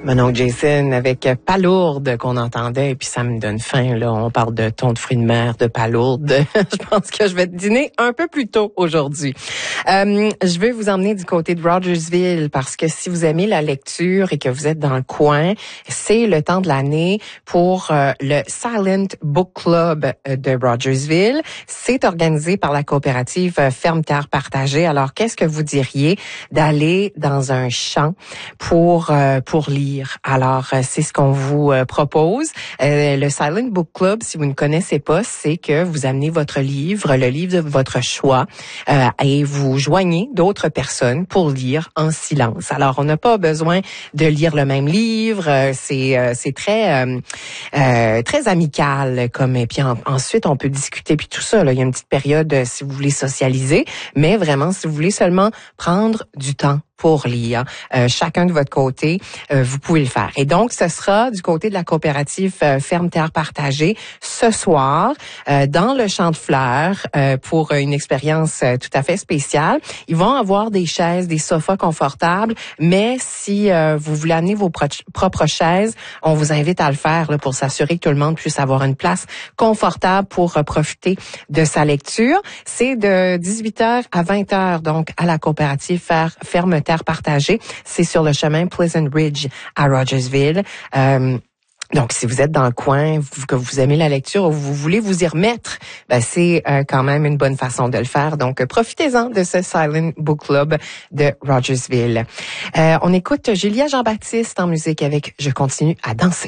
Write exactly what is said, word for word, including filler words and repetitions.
Manon Jason avec Palourde qu'on entendait et puis ça me donne faim là. On parle de thon de fruits de mer, de palourde. Je pense que je vais dîner un peu plus tôt aujourd'hui. Euh, je veux vous emmener du côté de Rogersville parce que si vous aimez la lecture et que vous êtes dans le coin, c'est le temps de l'année pour euh, le Silent Book Club de Rogersville. C'est organisé par la coopérative Ferme Terre Partagée. Alors qu'est-ce que vous diriez d'aller dans un champ pour euh, pour lire? Alors, c'est ce qu'on vous euh, propose. Euh, le Silent Book Club, si vous ne connaissez pas, c'est que vous amenez votre livre, le livre de votre choix, euh, et vous joignez d'autres personnes pour lire en silence. Alors, on n'a pas besoin de lire le même livre. Euh, c'est euh, c'est très euh, euh, très amical comme et puis en, ensuite on peut discuter puis tout ça. Là, il y a une petite période euh, si vous voulez socialiser, mais vraiment si vous voulez seulement prendre du temps pour lire, euh, chacun de votre côté, euh, vous pouvez le faire. Et donc, ce sera du côté de la coopérative euh, Ferme Terre Partagée ce soir euh, dans le Champ de Fleurs euh, pour une expérience euh, tout à fait spéciale. Ils vont avoir des chaises, des sofas confortables, mais si euh, vous voulez amener vos pro- propres chaises, on vous invite à le faire là, pour s'assurer que tout le monde puisse avoir une place confortable pour euh, profiter de sa lecture. C'est de dix-huit heures à vingt heures, donc à la coopérative Ferme Terre Partagée. C'est sur le chemin Pleasant Ridge à Rogersville. Euh, Donc, si vous êtes dans le coin, vous, que vous aimez la lecture ou vous voulez vous y remettre, ben c'est euh, quand même une bonne façon de le faire. Donc, euh, profitez-en de ce Silent Book Club de Rogersville. Euh, on écoute Julia Jean-Baptiste en musique avec « Je continue à danser ».